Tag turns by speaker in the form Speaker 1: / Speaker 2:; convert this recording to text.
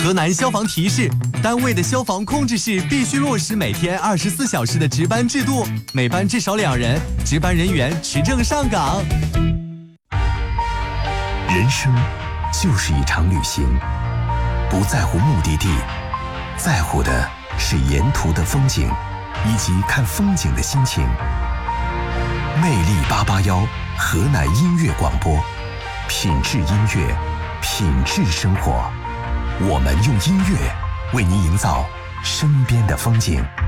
Speaker 1: 河南消防提示：单位的消防控制室必须落实每天24小时的值班制度，每班至少2人，值班人员持证上岗。
Speaker 2: 人生就是一场旅行，不在乎目的地，在乎的是沿途的风景，以及看风景的心情。魅力881河南音乐广播，品质音乐，品质生活。我们用音乐为您营造身边的风景。